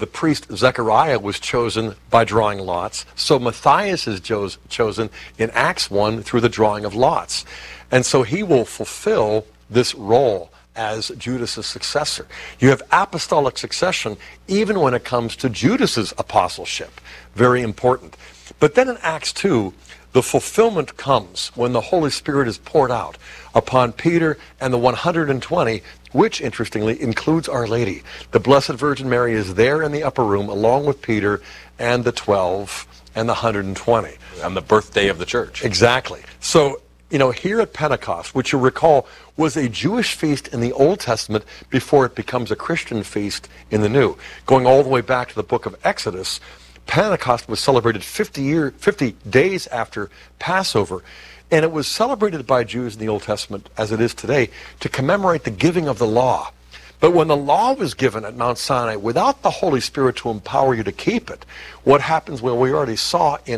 the priest Zechariah was chosen by drawing lots, so Matthias is chosen in Acts 1 through the drawing of lots. And so he will fulfill this role as Judas' successor. You have apostolic succession even when it comes to Judas' apostleship. Very important. But then in Acts 2, the fulfillment comes when the Holy Spirit is poured out upon Peter and the 120, which, interestingly, includes Our Lady. The Blessed Virgin Mary is there in the upper room along with Peter and the 12 and the 120. On the birthday of the church. Exactly. So, here at Pentecost, which you recall was a Jewish feast in the Old Testament before it becomes a Christian feast in the New. Going all the way back to the book of Exodus, Pentecost was celebrated 50 days after Passover, and it was celebrated by Jews in the Old Testament, as it is today, to commemorate the giving of the law. But when the law was given at Mount Sinai without the Holy Spirit to empower you to keep it, what happens? Well, we already saw in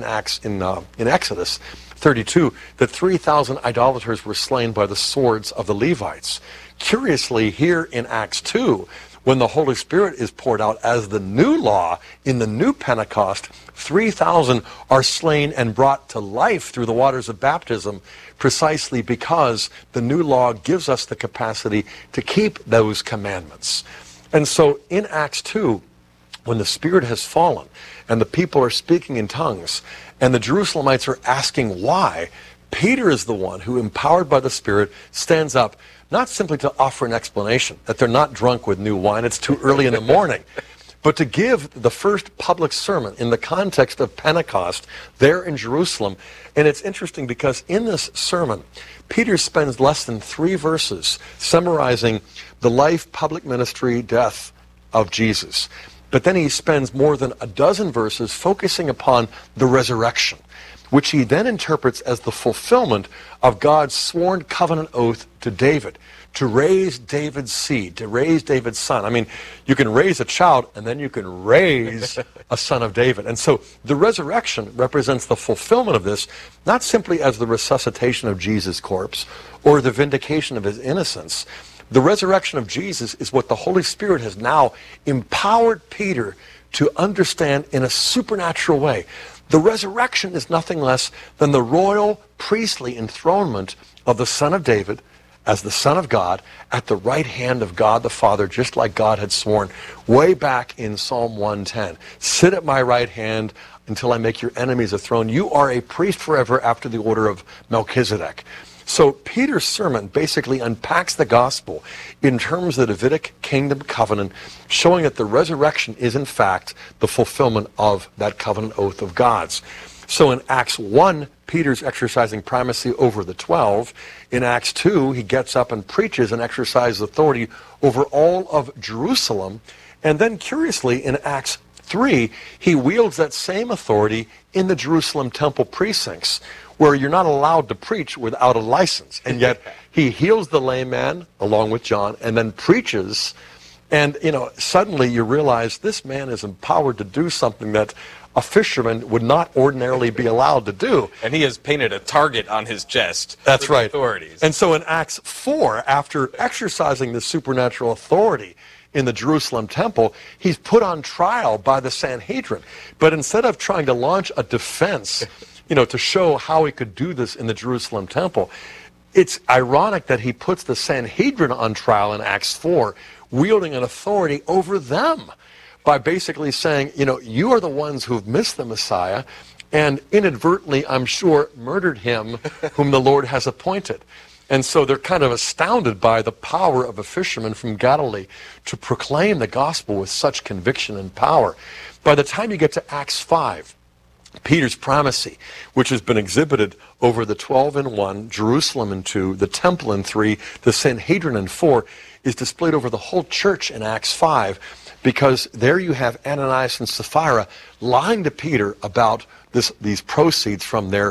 Exodus 32 that 3,000 idolaters were slain by the swords of the Levites. Curiously, here in Acts 2, when the Holy Spirit is poured out as the new law in the new Pentecost, 3,000 are slain and brought to life through the waters of baptism, precisely because the new law gives us the capacity to keep those commandments. And so in Acts 2, when the Spirit has fallen and the people are speaking in tongues and the Jerusalemites are asking why, Peter is the one who, empowered by the Spirit, stands up not simply to offer an explanation that they're not drunk with new wine, it's too early in the morning, but to give the first public sermon in the context of Pentecost there in Jerusalem. And it's interesting because in this sermon, Peter spends less than 3 verses summarizing the life, public ministry, death of Jesus. But then he spends more than a dozen verses focusing upon the resurrection, which he then interprets as the fulfillment of God's sworn covenant oath to David, to raise David's seed, to raise David's son. I mean, you can raise a child, and then you can raise a son of David. And so the resurrection represents the fulfillment of this, not simply as the resuscitation of Jesus' corpse or the vindication of his innocence. The resurrection of Jesus is what the Holy Spirit has now empowered Peter to understand in a supernatural way. The resurrection is nothing less than the royal priestly enthronement of the Son of David as the Son of God at the right hand of God the Father, just like God had sworn way back in Psalm 110. Sit at my right hand until I make your enemies a throne. You are a priest forever after the order of Melchizedek. So Peter's sermon basically unpacks the gospel in terms of the Davidic kingdom covenant, showing that the resurrection is in fact the fulfillment of that covenant oath of God's. So in Acts 1, Peter's exercising primacy over the 12. In Acts 2, he gets up and preaches and exercises authority over all of Jerusalem. And then curiously, in Acts 3, he wields that same authority in the Jerusalem temple precincts, where you're not allowed to preach without a license. And yet he heals the lame man along with John and then preaches. And, suddenly you realize this man is empowered to do something that a fisherman would not ordinarily be allowed to do. And he has painted a target on his chest. That's right. Authorities. And so in Acts 4, after exercising this supernatural authority in the Jerusalem temple, he's put on trial by the Sanhedrin. But instead of trying to launch a defense, to show how he could do this in the Jerusalem temple, it's ironic that he puts the Sanhedrin on trial in Acts 4, wielding an authority over them by basically saying, you are the ones who've missed the Messiah and inadvertently, I'm sure, murdered him whom the Lord has appointed. And so they're kind of astounded by the power of a fisherman from Galilee to proclaim the gospel with such conviction and power. By the time you get to Acts 5, Peter's primacy, which has been exhibited over the 12 in 1, Jerusalem in 2, the temple in 3, the Sanhedrin in 4, is displayed over the whole church in Acts 5, because there you have Ananias and Sapphira lying to Peter about these proceeds from their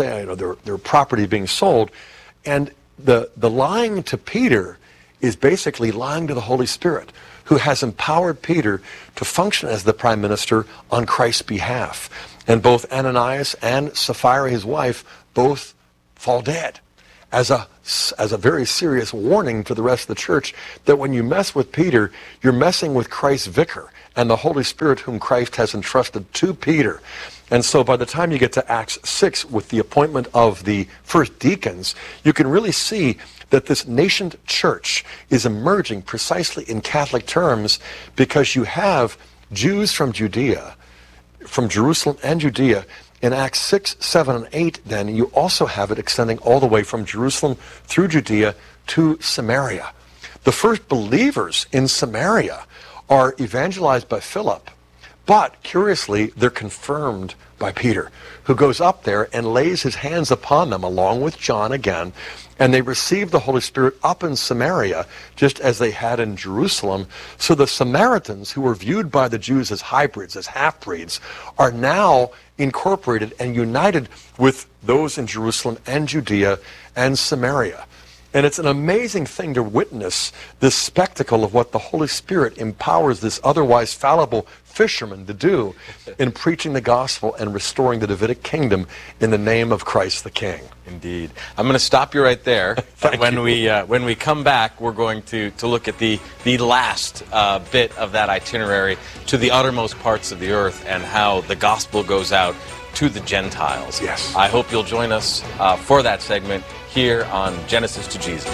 property being sold. And the lying to Peter is basically lying to the Holy Spirit, who has empowered Peter to function as the prime minister on Christ's behalf. And both Ananias and Sapphira, his wife, both fall dead as a very serious warning to the rest of the church that when you mess with Peter, you're messing with Christ's vicar and the Holy Spirit whom Christ has entrusted to Peter. And so by the time you get to Acts 6 with the appointment of the first deacons, you can really see that this nascent church is emerging precisely in Catholic terms, because you have Jews from Judea, from Jerusalem and Judea. In Acts 6, 7, and 8, then, you also have it extending all the way from Jerusalem through Judea to Samaria. The first believers in Samaria are evangelized by Philip, but curiously, they're confirmed by Peter, who goes up there and lays his hands upon them, along with John again, and they receive the Holy Spirit up in Samaria, just as they had in Jerusalem. So the Samaritans, who were viewed by the Jews as hybrids, as half-breeds, are now incorporated and united with those in Jerusalem and Judea and Samaria. And it's an amazing thing to witness this spectacle of what the Holy Spirit empowers this otherwise fallible fisherman to do in preaching the gospel and restoring the Davidic kingdom in the name of Christ the King. Indeed. I'm going to stop you right there. When we come back, we're going to look at the last bit of that itinerary to the uttermost parts of the earth and how the gospel goes out to the Gentiles. Yes. I hope you'll join us for that segment here on Genesis to Jesus.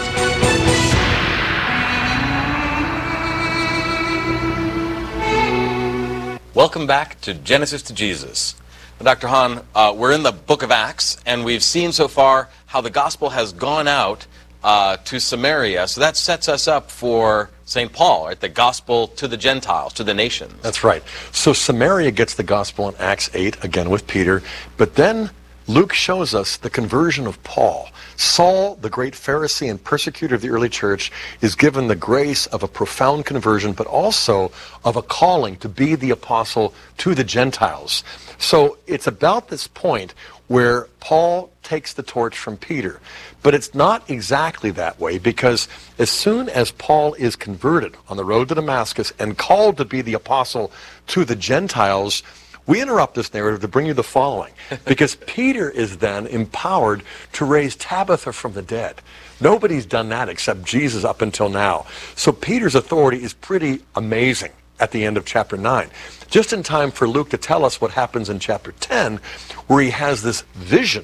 Welcome back to Genesis to Jesus. Now, Dr. Hahn, we're in the book of Acts, and we've seen so far how the gospel has gone out to Samaria. So that sets us up for St. Paul, right? The gospel to the Gentiles, to the nations. That's right. So Samaria gets the gospel in Acts 8, again with Peter, but then Luke shows us the conversion of Paul. Saul, the great Pharisee and persecutor of the early church, is given the grace of a profound conversion, but also of a calling to be the apostle to the Gentiles. So it's about this point where Paul takes the torch from Peter. But it's not exactly that way, because as soon as Paul is converted on the road to Damascus and called to be the apostle to the Gentiles, we interrupt this narrative to bring you the following, because Peter is then empowered to raise Tabitha from the dead. Nobody's done that except Jesus up until now. So Peter's authority is pretty amazing at the end of chapter 9. Just in time for Luke to tell us what happens in chapter 10, where he has this vision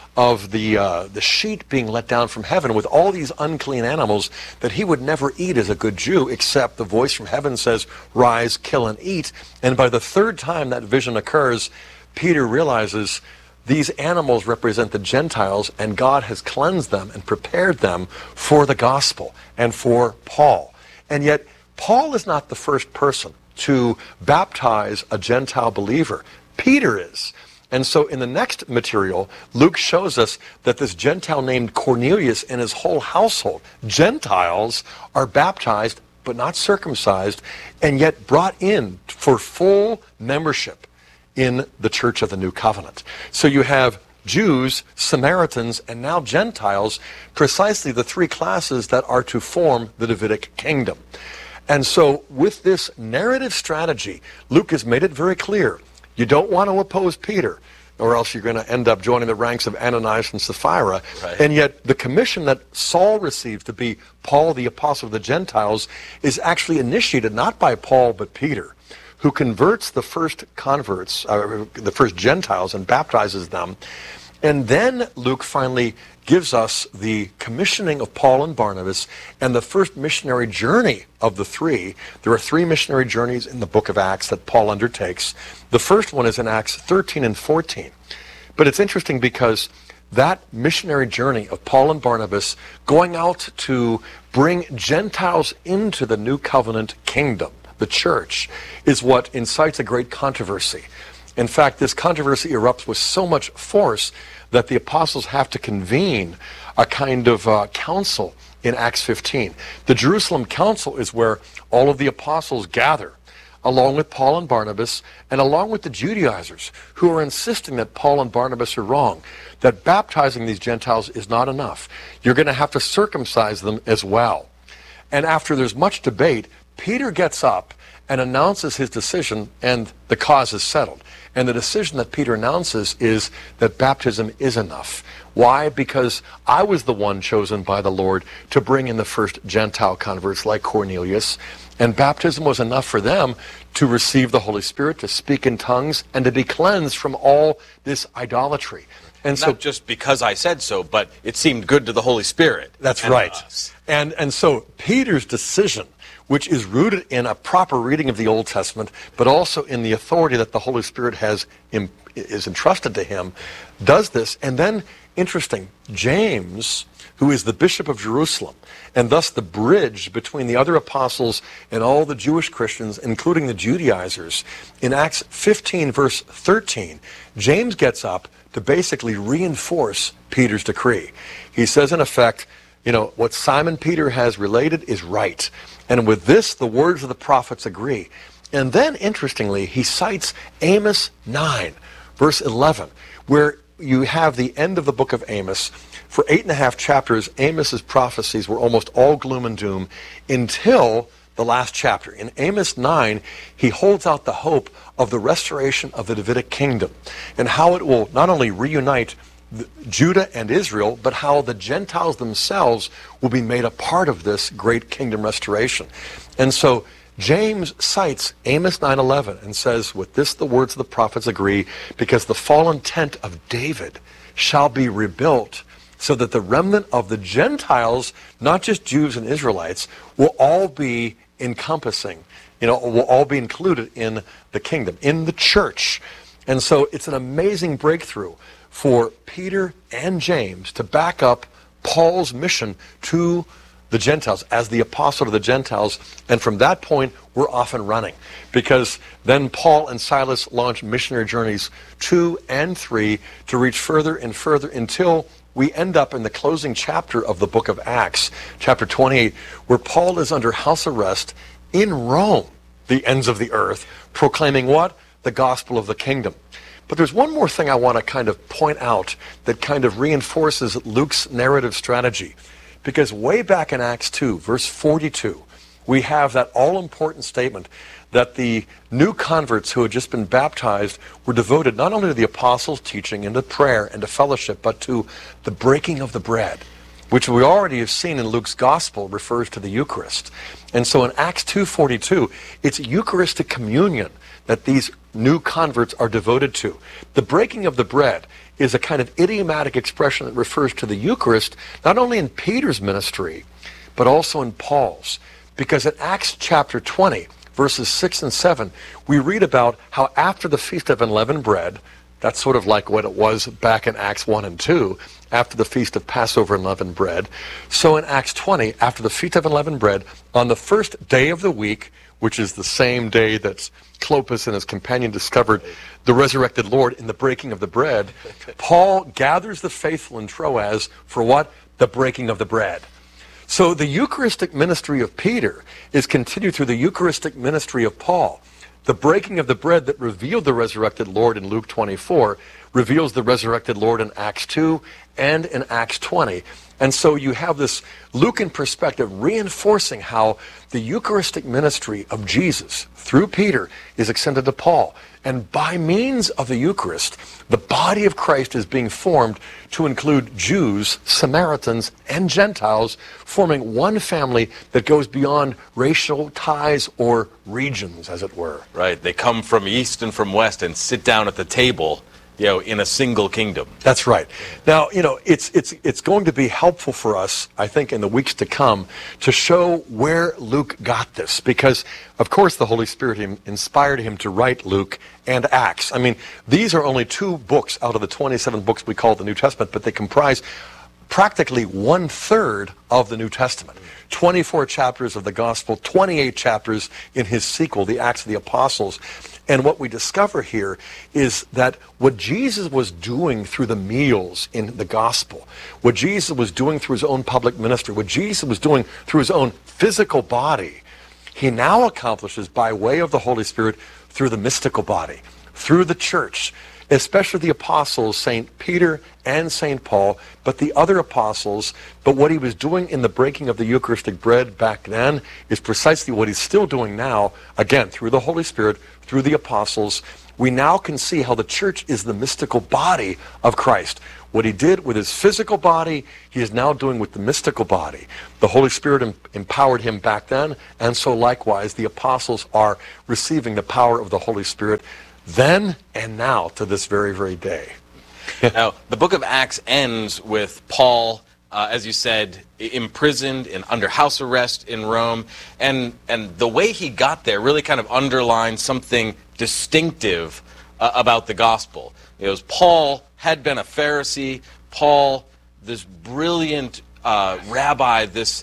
of the sheet being let down from heaven with all these unclean animals that he would never eat as a good Jew, except the voice from heaven says, "Rise, kill, and eat." And by the third time that vision occurs, Peter realizes these animals represent the Gentiles, and God has cleansed them and prepared them for the gospel and for Paul. And yet, Paul is not the first person to baptize a Gentile believer. Peter is. And so in the next material, Luke shows us that this Gentile named Cornelius and his whole household, Gentiles, are baptized but not circumcised, and yet brought in for full membership in the Church of the New Covenant. So you have Jews, Samaritans, and now Gentiles, precisely the three classes that are to form the Davidic kingdom. And so with this narrative strategy, Luke has made it very clear. You don't want to oppose Peter, or else you're going to end up joining the ranks of Ananias and Sapphira. Right. And yet the commission that Saul receives to be Paul, the apostle of the Gentiles, is actually initiated not by Paul but Peter, who converts the first converts, the first Gentiles, and baptizes them. And then Luke finally gives us the commissioning of Paul and Barnabas and the first missionary journey of the three. There are three missionary journeys in the book of Acts that Paul undertakes. The first one is in Acts 13 and 14. But it's interesting because that missionary journey of Paul and Barnabas going out to bring Gentiles into the new covenant kingdom, the church, is what incites a great controversy. In fact, this controversy erupts with so much force that the apostles have to convene a kind of council in Acts 15. The Jerusalem Council is where all of the apostles gather, along with Paul and Barnabas, and along with the Judaizers, who are insisting that Paul and Barnabas are wrong, that baptizing these Gentiles is not enough. You're going to have to circumcise them as well. And after there's much debate, Peter gets up and announces his decision, and the cause is settled. And the decision that Peter announces is that baptism is enough. Why? Because I was the one chosen by the Lord to bring in the first Gentile converts like Cornelius, and baptism was enough for them to receive the Holy Spirit, to speak in tongues, and to be cleansed from all this idolatry. And so, not just because I said so, but it seemed good to the Holy Spirit. That's and right. us. And so Peter's decision, which is rooted in a proper reading of the Old Testament, but also in the authority that the Holy Spirit is entrusted to him, does this. And then, interesting, James, who is the Bishop of Jerusalem, and thus the bridge between the other apostles and all the Jewish Christians, including the Judaizers, in Acts 15, verse 13, James gets up to basically reinforce Peter's decree. He says, in effect, what Simon Peter has related is right. And with this, the words of the prophets agree. And then, interestingly, he cites Amos 9, verse 11, where you have the end of the book of Amos. For 8.5 chapters, Amos's prophecies were almost all gloom and doom until the last chapter. In Amos 9, he holds out the hope of the restoration of the Davidic kingdom and how it will not only reunite Judah and Israel, but how the Gentiles themselves will be made a part of this great kingdom restoration. And so James cites Amos 9:11 and says, with this the words of the prophets agree, because the fallen tent of David shall be rebuilt, so that the remnant of the Gentiles, not just Jews and Israelites, will all be encompassing, will all be included in the kingdom, in the church. And so it's an amazing breakthrough for Peter and James to back up Paul's mission to the Gentiles as the apostle to the Gentiles. And from that point, we're off and running, because then Paul and Silas launch missionary journeys 2 and 3 to reach further and further until we end up in the closing chapter of the book of Acts, chapter 28, where Paul is under house arrest in Rome, the ends of the earth, proclaiming what? The gospel of the kingdom. But there's one more thing I want to kind of point out that kind of reinforces Luke's narrative strategy. Because way back in Acts 2, verse 42, we have that all-important statement that the new converts who had just been baptized were devoted not only to the apostles' teaching and to prayer and to fellowship, but to the breaking of the bread, which we already have seen in Luke's gospel refers to the Eucharist. And so in Acts 2:42, it's Eucharistic communion that these new converts are devoted to. The breaking of the bread is a kind of idiomatic expression that refers to the Eucharist, not only in Peter's ministry, but also in Paul's. Because in Acts chapter 20, verses 6 and 7, we read about how after the Feast of Unleavened Bread, that's sort of like what it was back in Acts 1 and 2, after the Feast of Passover and Unleavened Bread. So in Acts 20, after the Feast of Unleavened Bread, on the first day of the week, which is the same day that Clopas and his companion discovered the resurrected Lord in the breaking of the bread, Paul gathers the faithful in Troas for what? The breaking of the bread. So the Eucharistic ministry of Peter is continued through the Eucharistic ministry of Paul. The breaking of the bread that revealed the resurrected Lord in Luke 24 reveals the resurrected Lord in Acts 2 and in Acts 20. And so you have this Lucan perspective reinforcing how the Eucharistic ministry of Jesus through Peter is extended to Paul. And by means of the Eucharist, the body of Christ is being formed to include Jews, Samaritans, and Gentiles, forming one family that goes beyond racial ties or regions, as it were. Right. They come from east and from west and sit down at the table, in a single kingdom. That's right. Now, it's going to be helpful for us, I think, in the weeks to come, to show where Luke got this, because, of course, the Holy Spirit inspired him to write Luke and Acts. I mean, these are only 2 books out of the 27 books we call the New Testament, but they comprise practically 1/3 of the New Testament. 24 chapters of the Gospel, 28 chapters in his sequel, the Acts of the Apostles. And what we discover here is that what Jesus was doing through the meals in the Gospel, what Jesus was doing through his own public ministry, what Jesus was doing through his own physical body, he now accomplishes by way of the Holy Spirit through the mystical body, through the church. especially the apostles, St. Peter and St. Paul, but the other apostles. But what he was doing in the breaking of the Eucharistic bread back then is precisely what he's still doing now, again, through the Holy Spirit, through the apostles. We now can see how the church is the mystical body of Christ. What he did with his physical body, he is now doing with the mystical body. The Holy Spirit empowered him back then, and so likewise the apostles are receiving the power of the Holy Spirit then and now to this very, very day. Now, the book of Acts ends with Paul, as you said, imprisoned and under house arrest in Rome. And the way he got there really kind of underlines something distinctive about the gospel. It was Paul had been a Pharisee. Paul, this brilliant rabbi, this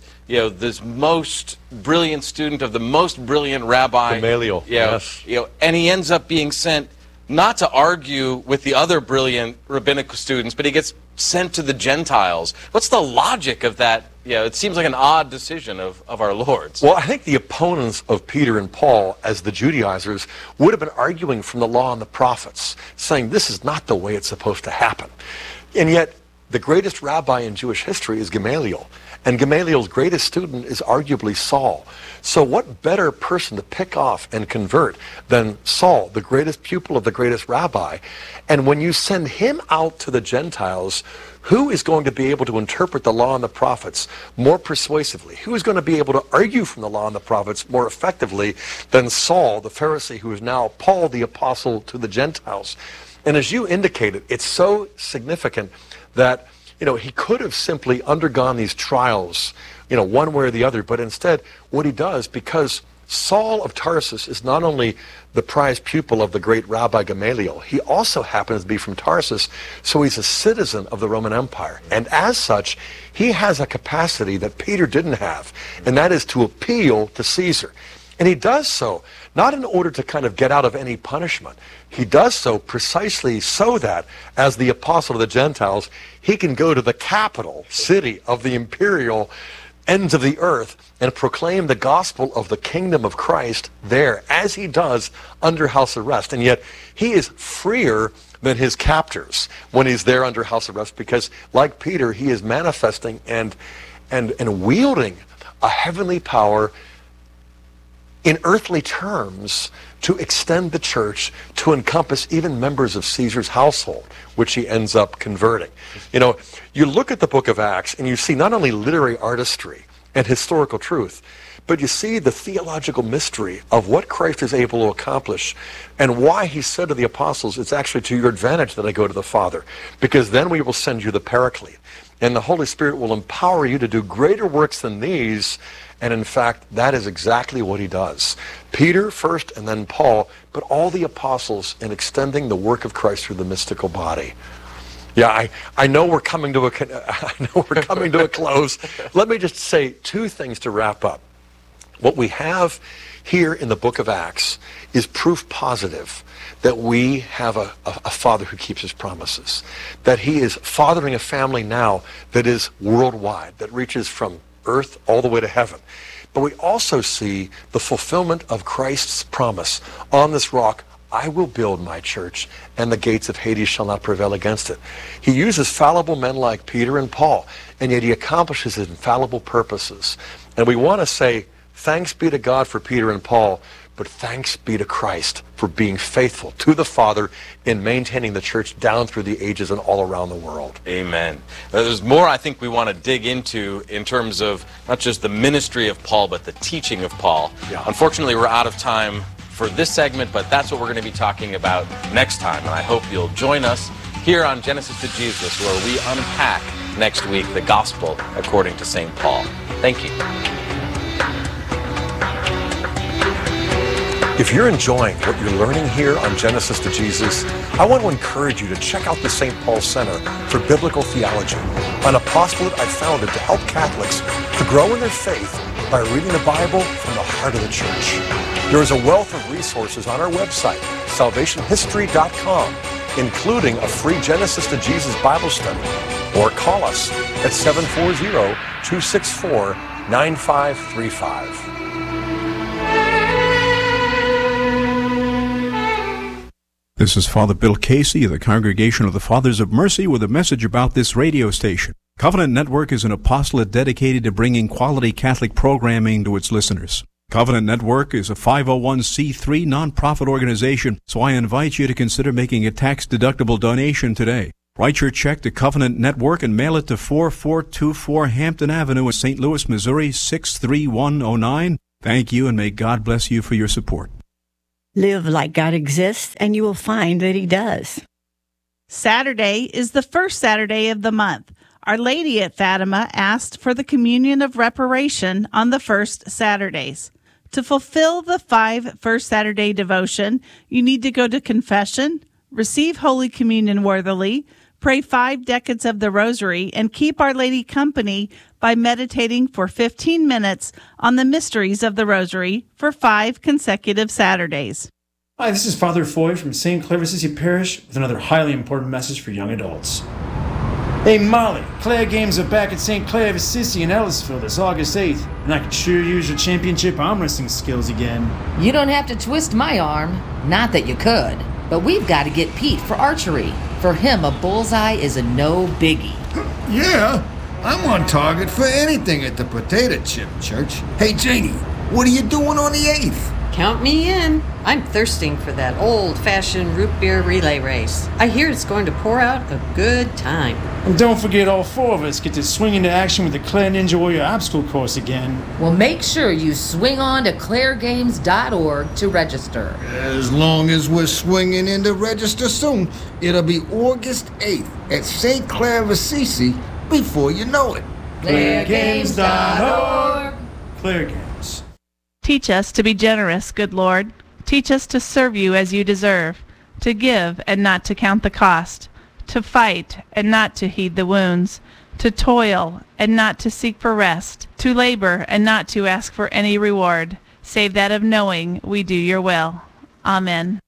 most brilliant student of the most brilliant rabbi. Gamaliel, yes. And he ends up being sent not to argue with the other brilliant rabbinical students, but he gets sent to the Gentiles. What's the logic of that? It seems like an odd decision of our Lord's. Well, I think the opponents of Peter and Paul, as the Judaizers, would have been arguing from the law and the prophets, saying this is not the way it's supposed to happen. And yet, the greatest rabbi in Jewish history is Gamaliel. And Gamaliel's greatest student is arguably Saul. So what better person to pick off and convert than Saul, the greatest pupil of the greatest rabbi? And when you send him out to the Gentiles, who is going to be able to interpret the law and the prophets more persuasively? Who is going to be able to argue from the law and the prophets more effectively than Saul, the Pharisee, who is now Paul, the apostle to the Gentiles? And as you indicated, it's so significant that he could have simply undergone these trials, one way or the other, but instead what he does, because Saul of Tarsus is not only the prized pupil of the great Rabbi Gamaliel, he also happens to be from Tarsus, so he's a citizen of the Roman Empire. And as such, he has a capacity that Peter didn't have, and that is to appeal to Caesar. And he does so, not in order to kind of get out of any punishment. He does so precisely so that, as the apostle of the Gentiles, he can go to the capital city of the imperial ends of the earth and proclaim the gospel of the kingdom of Christ there, as he does under house arrest. And yet, he is freer than his captors when he's there under house arrest, because, like Peter, he is manifesting and wielding a heavenly power in earthly terms to extend the church to encompass even members of Caesar's household, which he ends up converting. You look at the book of Acts and you see not only literary artistry and historical truth, but you see the theological mystery of what Christ is able to accomplish and why he said to the apostles, it's actually to your advantage that I go to the Father, because then we will send you the Paraclete. And the Holy Spirit will empower you to do greater works than these. And in fact, that is exactly what he does. Peter first and then Paul, but all the apostles in extending the work of Christ through the mystical body. Yeah, I know we're coming to a close. Let me just say two things to wrap up. What we have here in the book of Acts is proof positive that we have a Father who keeps his promises, that he is fathering a family now that is worldwide, that reaches from earth all the way to heaven. But we also see the fulfillment of Christ's promise. On this rock I will build my church, and the gates of Hades shall not prevail against it. He uses fallible men like Peter and Paul, and yet he accomplishes his infallible purposes. And we want to say, thanks be to God for Peter and Paul, but thanks be to Christ for being faithful to the Father in maintaining the church down through the ages and all around the world. Amen. There's more I think we want to dig into in terms of not just the ministry of Paul, but the teaching of Paul. Yeah. Unfortunately, we're out of time for this segment, but that's what we're going to be talking about next time. And I hope you'll join us here on Genesis to Jesus, where we unpack next week the gospel according to St. Paul. Thank you. If you're enjoying what you're learning here on Genesis to Jesus, I want to encourage you to check out the St. Paul Center for Biblical Theology, an apostolate I founded to help Catholics to grow in their faith by reading the Bible from the heart of the church. There is a wealth of resources on our website, salvationhistory.com, including a free Genesis to Jesus Bible study, or call us at 740-264-9535. This is Father Bill Casey of the Congregation of the Fathers of Mercy with a message about this radio station. Covenant Network is an apostolate dedicated to bringing quality Catholic programming to its listeners. Covenant Network is a 501c3 nonprofit organization, so I invite you to consider making a tax-deductible donation today. Write your check to Covenant Network and mail it to 4424 Hampton Avenue in St. Louis, Missouri, 63109. Thank you, and may God bless you for your support. Live like God exists, and you will find that He does. Saturday is the first Saturday of the month. Our Lady at Fatima asked for the communion of reparation on the first Saturdays. To fulfill the 5 First Saturday devotion, you need to go to confession, receive Holy Communion worthily, pray 5 decades of the Rosary, and keep Our Lady company by meditating for 15 minutes on the mysteries of the Rosary for 5 consecutive Saturdays. Hi, this is Father Foy from St. Clair of Assisi Parish with another highly important message for young adults. Hey Molly, Claire games are back at St. Clair of Assisi in Ellisville this August 8th, and I could sure use your championship arm wrestling skills again. You don't have to twist my arm. Not that you could. But we've got to get Pete for archery. For him, a bullseye is a no biggie. Yeah, I'm on target for anything at the Potato Chip Church. Hey Janie, what are you doing on the 8th? Count me in. I'm thirsting for that old-fashioned root beer relay race. I hear it's going to pour out a good time. And don't forget all 4 of us get to swing into action with the Claire Ninja Warrior obstacle course again. Well, make sure you swing on to clairegames.org to register. As long as we're swinging in to register soon, it'll be August 8th at St. Clair of Assisi before you know it. clairegames.org. Claire Games. Teach us to be generous, good Lord. Teach us to serve you as you deserve, to give and not to count the cost, to fight and not to heed the wounds, to toil and not to seek for rest, to labor and not to ask for any reward, save that of knowing we do your will. Amen.